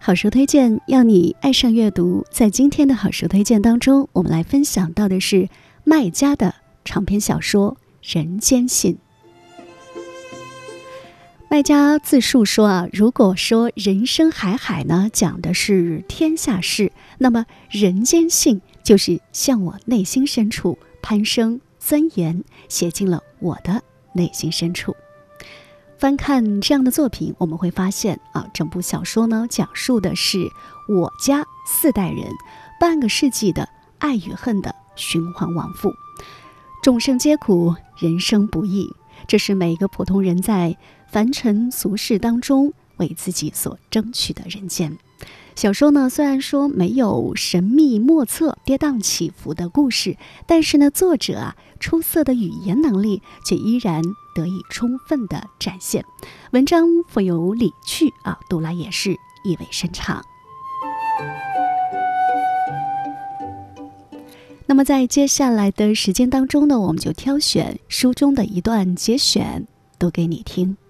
好书推荐，让你爱上阅读。在今天的好书推荐当中，我们来分享到的是麦家的长篇小说《人间信》。麦家自述说如果说人生海海呢，讲的是天下事，那么人间信就是向我内心深处攀升钻研，写进了我的内心深处。翻看这样的作品，我们会发现整部小说呢，讲述的是我家4代人半个世纪的爱与恨的循环往复。众生皆苦，人生不易，这是每个普通人在凡尘俗世当中为自己所争取的人间。小说呢，虽然说没有神秘莫测、跌宕起伏的故事，但是呢，作者出色的语言能力却依然得以充分的展现。文章富有理趣读来也是意味深长。那么在接下来的时间当中呢，我们就挑选书中的一段节选读给你听。